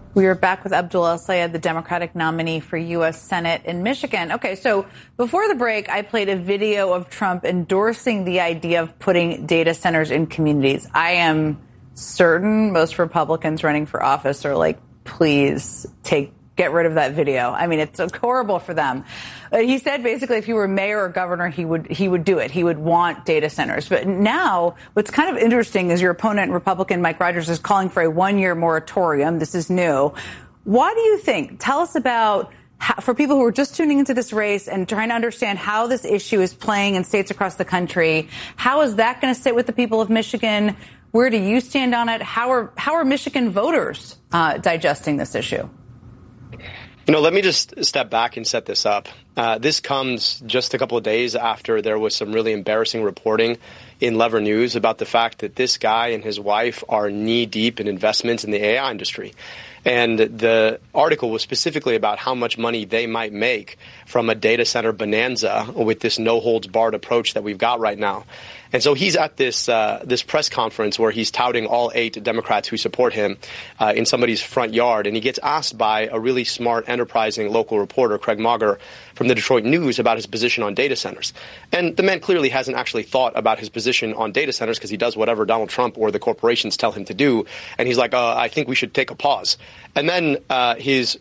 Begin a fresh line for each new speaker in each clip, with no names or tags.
We are back with Abdul El-Sayed, the Democratic nominee for U.S. Senate in Michigan. Okay, so before the break, I played a video of Trump endorsing the idea of putting data centers in communities. I am certain most Republicans running for office are like, please get rid of that video. I mean, it's horrible for them. He said basically if he were mayor or governor, he would do it. He would want data centers. But now what's kind of interesting is your opponent, Republican Mike Rogers, is calling for a one-year moratorium. This is new. Why do you think? Tell us about, for people who are just tuning into this race and trying to understand how this issue is playing in states across the country, how is that going to sit with the people of Michigan? Where do you stand on it? How are Michigan voters digesting this issue?
Let me just step back and set this up. This comes just a couple of days after there was some really embarrassing reporting in Lever News about the fact that this guy and his wife are knee-deep in investments in the AI industry. And the article was specifically about how much money they might make from a data center bonanza with this no-holds-barred approach that we've got right now. And so he's at this press conference where he's touting all 8 Democrats who support him in somebody's front yard. And he gets asked by a really smart, enterprising local reporter, Craig Mauger, from the Detroit News about his position on data centers. And the man clearly hasn't actually thought about his position on data centers because he does whatever Donald Trump or the corporations tell him to do. And he's like, I think we should take a pause. And then his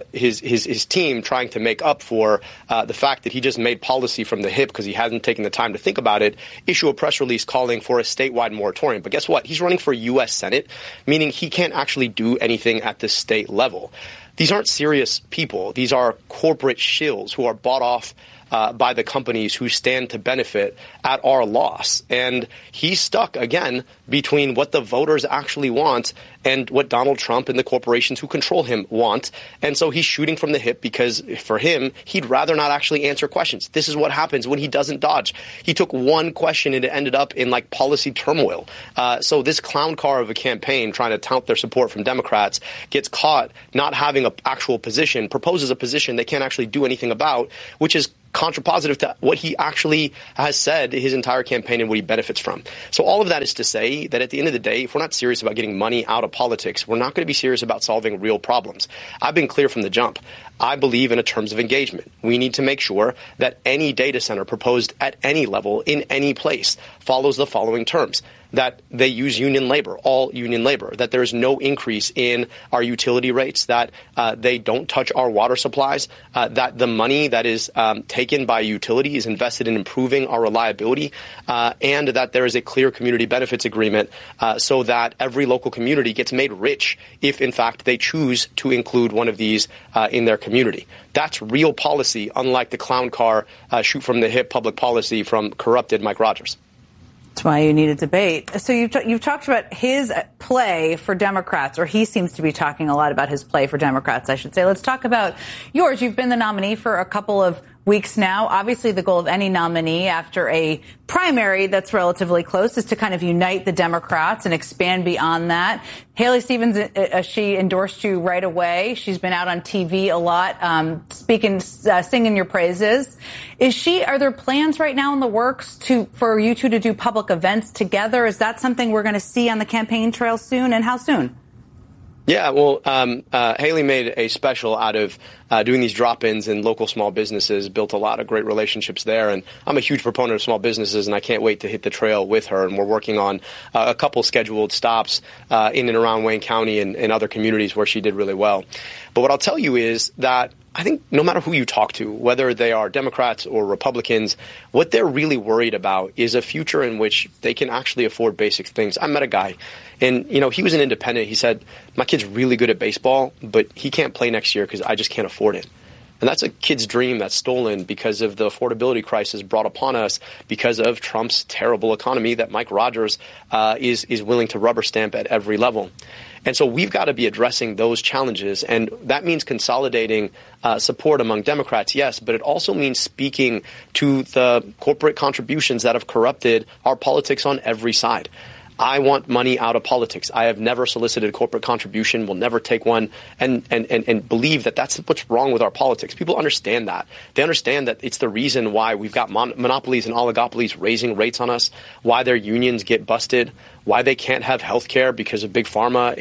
team, trying to make up for the fact that he just made policy from the hip because he hasn't taken the time to think about it, issue a press release calling for a statewide moratorium. But guess what? He's running for U.S. Senate, meaning he can't actually do anything at the state level. These aren't serious people. These are corporate shills who are bought off by the companies who stand to benefit at our loss. And he's stuck, again, between what the voters actually want and what Donald Trump and the corporations who control him want. And so he's shooting from the hip because, for him, he'd rather not actually answer questions. This is what happens when he doesn't dodge. He took one question and it ended up in, policy turmoil. So this clown car of a campaign trying to tout their support from Democrats gets caught not having an actual position, proposes a position they can't actually do anything about, which is contrapositive to what he actually has said his entire campaign and what he benefits from. So all of that is to say that at the end of the day, if we're not serious about getting money out of politics, we're not going to be serious about solving real problems. I've been clear from the jump. I believe in terms of engagement. We need to make sure that any data center proposed at any level in any place follows the following terms: that they use union labor, all union labor, that there is no increase in our utility rates, that they don't touch our water supplies, that the money that is taken by utility is invested in improving our reliability, and that there is a clear community benefits agreement so that every local community gets made rich if, in fact, they choose to include one of these in their community. That's real policy, unlike the clown car shoot from the hip public policy from corrupted Mike Rogers.
That's why you need a debate. So you've talked about his play for Democrats, or he seems to be talking a lot about his play for Democrats, I should say. Let's talk about yours. You've been the nominee for a couple of weeks now. Obviously, the goal of any nominee after a primary that's relatively close is to kind of unite the Democrats and expand beyond that. Haley Stevens, she endorsed you right away. She's been out on TV a lot, singing your praises. Are there plans right now in the works for you two to do public events together? Is that something we're going to see on the campaign trail soon, and how soon?
Yeah, well, Haley made a special out of doing these drop-ins in local small businesses, built a lot of great relationships there. And I'm a huge proponent of small businesses, and I can't wait to hit the trail with her. And we're working on a couple scheduled stops in and around Wayne County and other communities where she did really well. But what I'll tell you is that I think no matter who you talk to, whether they are Democrats or Republicans, what they're really worried about is a future in which they can actually afford basic things. I met a guy, and, he was an independent. He said, my kid's really good at baseball, but he can't play next year because I just can't afford it. And that's a kid's dream that's stolen because of the affordability crisis brought upon us because of Trump's terrible economy that Mike Rogers is willing to rubber stamp at every level. And so we've got to be addressing those challenges. And that means consolidating support among Democrats, yes, but it also means speaking to the corporate contributions that have corrupted our politics on every side. I want money out of politics. I have never solicited a corporate contribution, will never take one, and believe that that's what's wrong with our politics. People understand that. They understand that it's the reason why we've got monopolies and oligopolies raising rates on us, why their unions get busted, why they can't have health care because of big pharma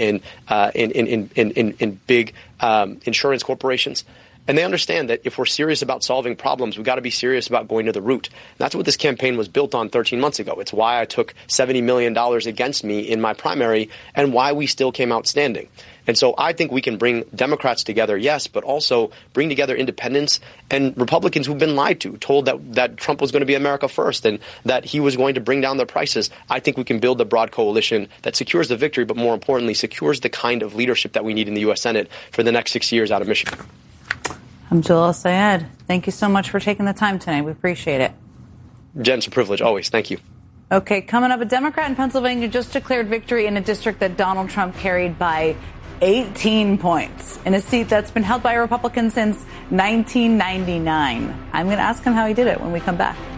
and big insurance corporations. And they understand that if we're serious about solving problems, we've got to be serious about going to the root. And that's what this campaign was built on 13 months ago. It's why I took $70 million against me in my primary and why we still came out standing. And so I think we can bring Democrats together, yes, but also bring together independents and Republicans who've been lied to, told that Trump was going to be America first and that he was going to bring down their prices. I think we can build a broad coalition that secures the victory, but more importantly, secures the kind of leadership that we need in the U.S. Senate for the next 6 years out of Michigan.
Hamzullah Syed, thank you so much for taking the time tonight. We appreciate it.
Jen, it's a privilege. Always. Thank you.
Okay, coming up, a Democrat in Pennsylvania just declared victory in a district that Donald Trump carried by 18 points in a seat that's been held by a Republican since 1999. I'm going to ask him how he did it when we come back.